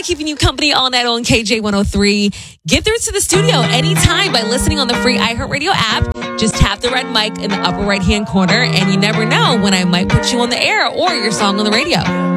Mike keeping you company all night on KJ103. Get through to the studio anytime by listening on the free iHeartRadio app. Just tap the red mic in the upper right-hand corner, and you never know when I might put you on the air or your song on the radio.